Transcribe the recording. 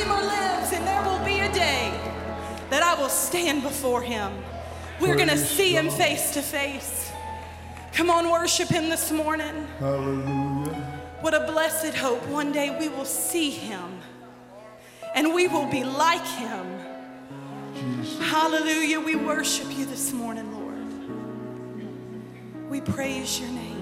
Redeemer lives, and there will be a day that I will stand before him. We're going to see him face to face. Come on, worship him this morning. Hallelujah. What a blessed hope. One day we will see him, and we will be like him. Jesus. Hallelujah. We worship you this morning, Lord. We praise your name.